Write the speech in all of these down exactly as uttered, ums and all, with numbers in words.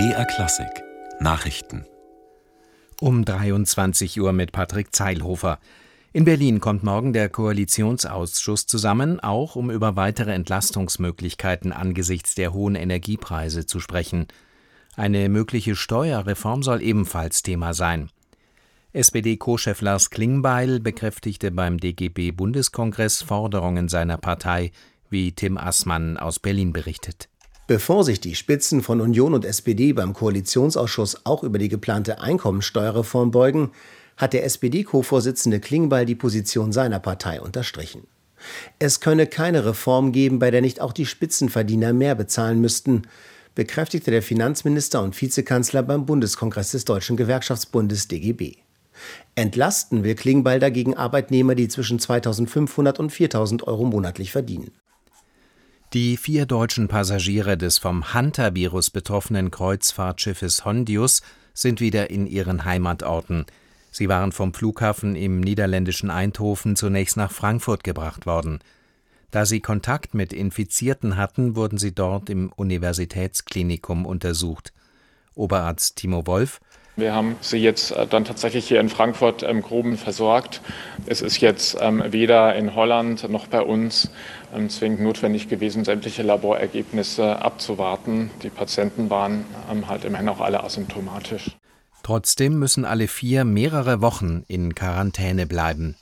B R Klassik Nachrichten Um dreiundzwanzig Uhr mit Patrick Zeilhofer. In Berlin kommt morgen der Koalitionsausschuss zusammen, auch um über weitere Entlastungsmöglichkeiten angesichts der hohen Energiepreise zu sprechen. Eine mögliche Steuerreform soll ebenfalls Thema sein. S P D-Co-Chef Lars Klingbeil bekräftigte beim D G B-Bundeskongress Forderungen seiner Partei, wie Tim Assmann aus Berlin berichtet. Bevor sich die Spitzen von Union und S P D beim Koalitionsausschuss auch über die geplante Einkommensteuerreform beugen, hat der S P D-Co-Vorsitzende Klingbeil die Position seiner Partei unterstrichen. Es könne keine Reform geben, bei der nicht auch die Spitzenverdiener mehr bezahlen müssten, bekräftigte der Finanzminister und Vizekanzler beim Bundeskongress des Deutschen Gewerkschaftsbundes D G B. Entlasten will Klingbeil dagegen Arbeitnehmer, die zwischen zweitausendfünfhundert und viertausend Euro monatlich verdienen. Die vier deutschen Passagiere des vom Hantavirus betroffenen Kreuzfahrtschiffes Hondius sind wieder in ihren Heimatorten. Sie waren vom Flughafen im niederländischen Eindhoven zunächst nach Frankfurt gebracht worden. Da sie Kontakt mit Infizierten hatten, wurden sie dort im Universitätsklinikum untersucht. Oberarzt Timo Wolf: Wir haben sie jetzt dann tatsächlich hier in Frankfurt ähm, groben versorgt. Es ist jetzt ähm, weder in Holland noch bei uns ähm, zwingend notwendig gewesen, sämtliche Laborergebnisse abzuwarten. Die Patienten waren ähm, halt immerhin auch alle asymptomatisch. Trotzdem müssen alle vier mehrere Wochen in Quarantäne bleiben.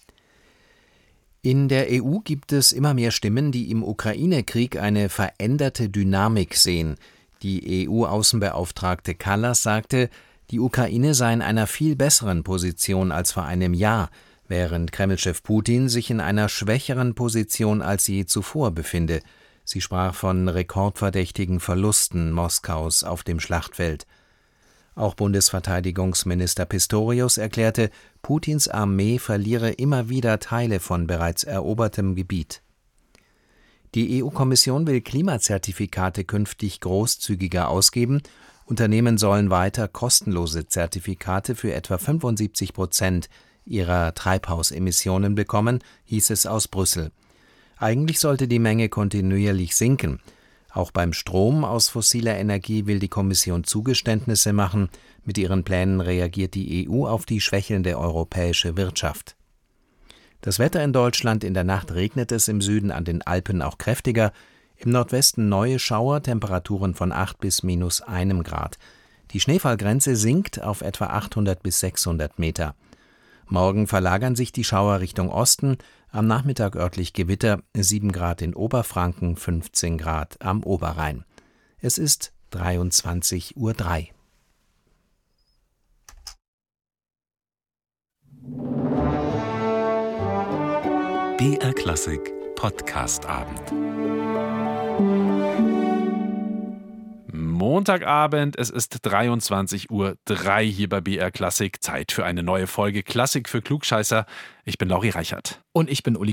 In der E U gibt es immer mehr Stimmen, die im Ukraine-Krieg eine veränderte Dynamik sehen. Die E U-Außenbeauftragte Kallas sagte, die Ukraine sei in einer viel besseren Position als vor einem Jahr, während Kreml-Chef Putin sich in einer schwächeren Position als je zuvor befinde. Sie sprach von rekordverdächtigen Verlusten Moskaus auf dem Schlachtfeld. Auch Bundesverteidigungsminister Pistorius erklärte, Putins Armee verliere immer wieder Teile von bereits erobertem Gebiet. Die E U-Kommission will Klimazertifikate künftig großzügiger ausgeben. Unternehmen sollen weiter kostenlose Zertifikate für etwa fünfundsiebzig Prozent ihrer Treibhausemissionen bekommen, hieß es aus Brüssel. Eigentlich sollte die Menge kontinuierlich sinken. Auch beim Strom aus fossiler Energie will die Kommission Zugeständnisse machen. Mit ihren Plänen reagiert die E U auf die schwächelnde europäische Wirtschaft. Das Wetter in Deutschland: In der Nacht regnet es im Süden, an den Alpen auch kräftiger. Im Nordwesten neue Schauer, Temperaturen von acht bis minus einem Grad. Die Schneefallgrenze sinkt auf etwa achthundert bis sechshundert Meter. Morgen verlagern sich die Schauer Richtung Osten, am Nachmittag örtlich Gewitter, sieben Grad in Oberfranken, fünfzehn Grad am Oberrhein. Es ist dreiundzwanzig Uhr drei. B R Klassik Podcast-Abend. Montagabend, es ist dreiundzwanzig Uhr drei hier bei B R Klassik. Zeit für eine neue Folge Klassik für Klugscheißer. Ich bin Lauri Reichert. Und ich bin Uli